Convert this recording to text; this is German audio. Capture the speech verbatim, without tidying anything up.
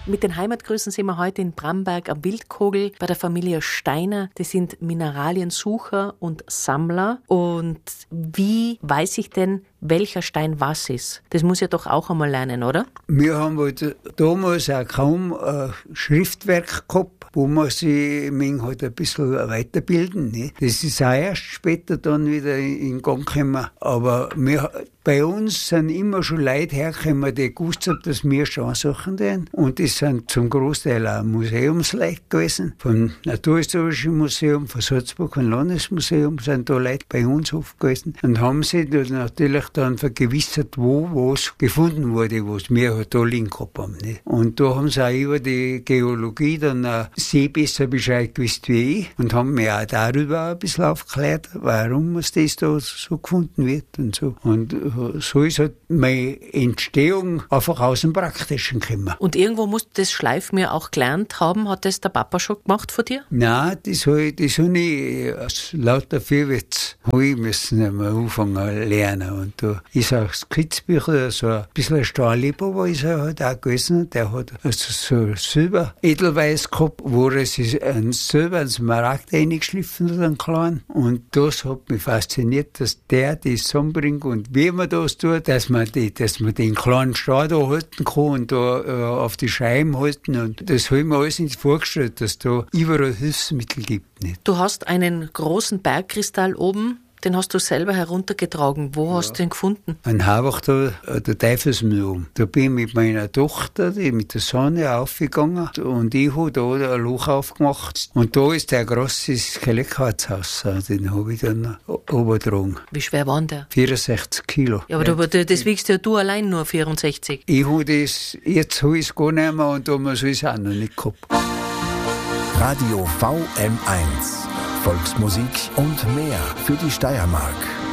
Mit den Heimatgrüßen sind wir heute in Bramberg am Wildkogel bei der Familie Steiner. Das sind Mineraliensucher und Sammler. Und wie weiß ich denn, welcher Stein was ist? Das muss ich doch auch einmal lernen, oder? Wir haben halt damals auch kaum ein Schriftwerk gehabt, wo man sich halt ein bisschen weiterbilden. Ne? Das ist auch erst später dann wieder in Gang gekommen. Aber wir, bei uns sind immer schon Leute hergekommen, die gewusst haben, dass wir schon suchen werden. Und das sind zum Großteil auch Museumsleute gewesen. Vom Naturhistorischen Museum, von Salzburg, vom Landesmuseum sind da Leute bei uns oft gewesen. Und haben sich natürlich dann vergewissert, wo was gefunden wurde, was wir halt da liegen gehabt haben. Nicht? Und da haben sie auch über die Geologie dann auch sehr besser Bescheid gewusst wie ich und haben mich auch darüber ein bisschen aufgeklärt, warum es das da so gefunden wird und so. Und so ist halt meine Entstehung einfach aus dem Praktischen gekommen. Und irgendwo musst du das Schleifmeer auch gelernt haben. Hat das der Papa schon gemacht von dir? Nein, das habe ich, das hab ich aus lauter Vierwitz habe ich müssen einmal anfangen lernen. Und da ist auch das Kitzbücher, so ein bisschen ein Stahlliebhaber ist er halt auch gewesen. Der hat also so Silber, Edelweiß gehabt, wo er sich ein Silber, einen Smaragd reingeschliffen hat, einen kleinen. Und das hat mich fasziniert, dass der das zusammenbringt und wie man das tut, dass man, die, dass man den kleinen Stahl da halten kann und da äh, auf die Scheiben halten. Und das habe ich mir alles nicht vorgestellt, dass da überall Hilfsmittel gibt. Nicht? Du hast einen großen Bergkristall oben. Den hast du selber heruntergetragen. Wo ja. hast du den gefunden? Ein Havach da, der Teufelsmühle. Da bin ich mit meiner Tochter, die mit der Sonne aufgegangen und ich habe da ein Loch aufgemacht. Und da ist der große Skeletthaushaus. Den habe ich dann obengetragen. Wie schwer war der? vierundsechzig Kilo. Ja, aber ja. Du, das wiegst ja du allein nur vierundsechzig. Ich habe das, jetzt habe ich es gar nicht mehr und damals habe ich es auch noch nicht gehabt. Radio V M eins. Volksmusik und mehr für die Steiermark.